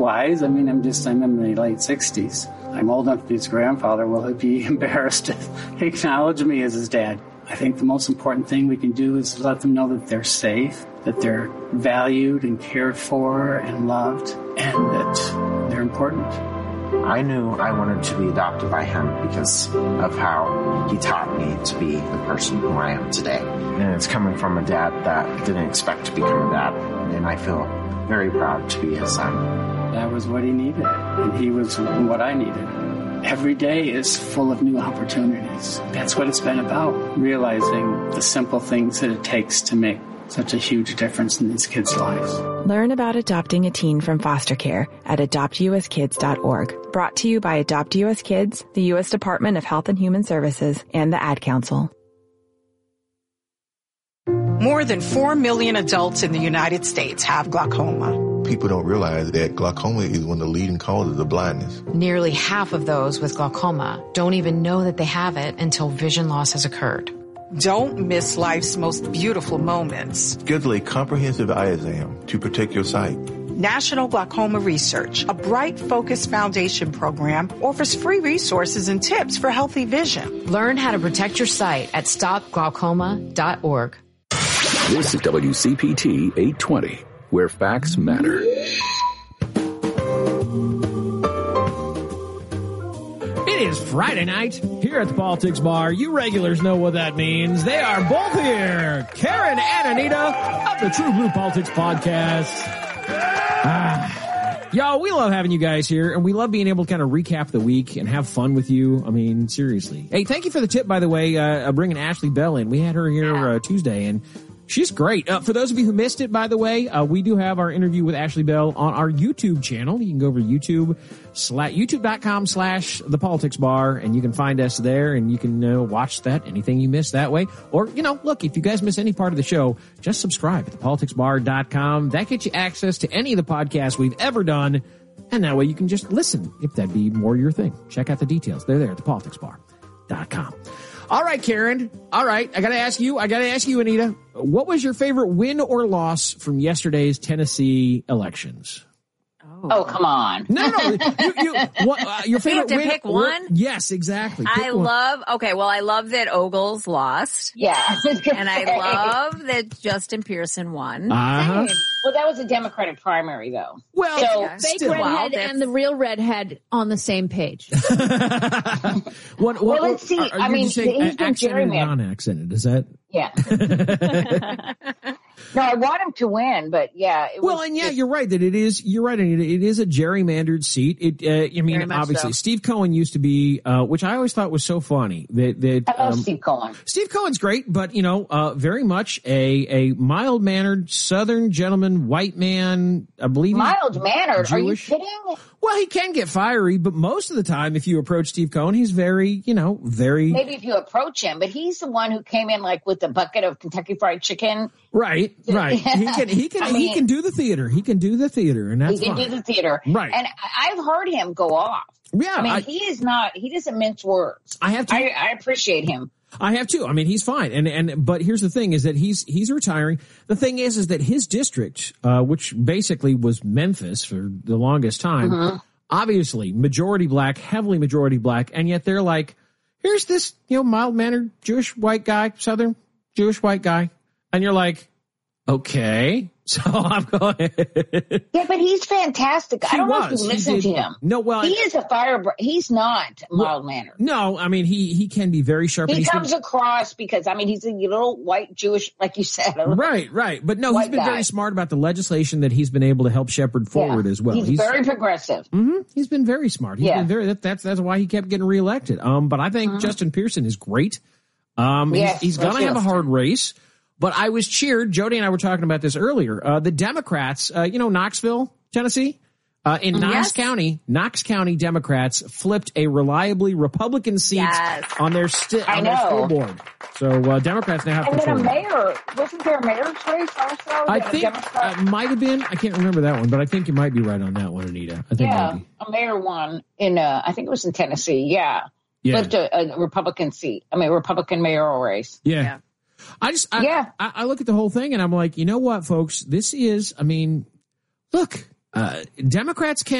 wise. I mean, I'm in my late 60s. I'm old enough to be his grandfather. Will he be embarrassed to acknowledge me as his dad? I think the most important thing we can do is let them know that they're safe, that they're valued and cared for and loved, and that they're important. I knew I wanted to be adopted by him because of how he taught me to be the person who I am today. And it's coming from a dad that didn't expect to become a dad. And I feel very proud to be his son. That was what he needed, and he was what I needed. Every day is full of new opportunities. That's what it's been about, realizing the simple things that it takes to make such a huge difference in these kids' lives. Learn about adopting a teen from foster care at adoptuskids.org. Brought to you by Adopt U.S. Kids, the U.S. Department of Health and Human Services, and the Ad Council. More than 4 million adults in the United States have glaucoma. People don't realize that glaucoma is one of the leading causes of blindness. Nearly half of those with glaucoma don't even know that they have it until vision loss has occurred. Don't miss life's most beautiful moments. Schedule a comprehensive eye exam to protect your sight. National Glaucoma Research, a Bright Focus Foundation program, offers free resources and tips for healthy vision. Learn how to protect your sight at stopglaucoma.org. This is WCPT 820, where facts matter. It is Friday night here at the Politics Bar. You regulars know what that means. They are both here, Karen and Anita of the True Blue Politics Podcast. Y'all, we love having you guys here, and we love being able to kind of recap the week and have fun with you. I mean, seriously. Hey, thank you for the tip, by the way, bringing Ashley Bell in. We had her here Tuesday, and she's great. For those of you who missed it, by the way, we do have our interview with Ashley Bell on our YouTube channel. You can go over to youtube.com/The Politics Bar, and you can find us there, and you can watch that, anything you missed that way. Or, look, if you guys miss any part of the show, just subscribe at thepoliticsbar.com. That gets you access to any of the podcasts we've ever done, and that way you can just listen, if that'd be more your thing. Check out the details. They're there at thepoliticsbar.com. All right, Karen. All right. I got to ask you, Anita, what was your favorite win or loss from yesterday's Tennessee elections? Oh, come on. No. Your favorite you have to win? pick one? Yes, exactly. I love that Ogles lost. Yeah. And I love that Justin Pearson won. Uh-huh. Well, that was a Democratic primary, though. Well, so, fake redhead and the real redhead on the same page. Let's see. I mean, he's been gerrymandered. Non-accented, is that? Yeah. No, I want him to win, but yeah. You're right that it is. You're right, Anita. It is a gerrymandered seat. Obviously, so. Steve Cohen used to be, which I always thought was so funny. I love Steve Cohen. Steve Cohen's great, but very much a mild-mannered Southern gentleman, white man. I believe mild-mannered. Jewish. Are you kidding? Well, he can get fiery, but most of the time, if you approach Steve Cohen, he's very. Maybe if you approach him, but he's the one who came in like with a bucket of Kentucky Fried Chicken. Right. He can do the theater. He can do the theater, and that's fine. Do the theater. Right. And I've heard him go off. Yeah. I mean, he doesn't mince words. I appreciate him. I have too. I mean, he's fine. But here's the thing is that he's retiring. The thing is that his district, which basically was Memphis for the longest time, obviously majority black, heavily majority black. And yet they're like, here's this, mild-mannered Jewish white guy, Southern Jewish white guy. And you're like, okay. So I'm going. Yeah, but he's fantastic. I don't know if you listen to him. No, well, he is a he's not mild-mannered. No, I mean, he can be very sharp. He comes across because, he's a little white Jewish, like you said. Right. But no, he's been very smart about the legislation that he's been able to help shepherd forward as well. He's very progressive. Mm-hmm. He's been very smart. He's been very, that's why he kept getting reelected. But I think Justin Pearson is great. He's going to have a hard race. But I was cheered. Jody and I were talking about this earlier. The Democrats, Knoxville, Tennessee, in Knox County, Democrats flipped a reliably Republican seat on their school board. So Democrats now have control. And then a mayor. Wasn't there a mayor's race also? I think it might have been. I can't remember that one, but I think you might be right on that one, Anita. I think maybe. A mayor won in, I think it was in Tennessee. Yeah. Flipped a Republican seat. Republican mayoral race. Yeah. I look at the whole thing and I'm like, you know what, folks, this is, look, Democrats can